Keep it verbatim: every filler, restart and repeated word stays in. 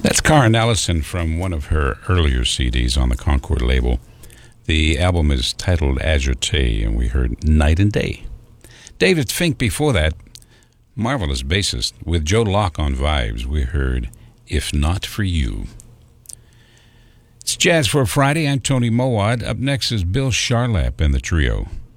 That's Karen Ellison from one of her earlier C Ds on the Concord label. The album is titled Agite, and we heard Night and Day. David Fink before that, marvelous bassist, with Joe Locke on vibes, we heard If Not For You. It's Jazz for a Friday. I'm Tony Mowat. Up next is Bill Charlap and the trio.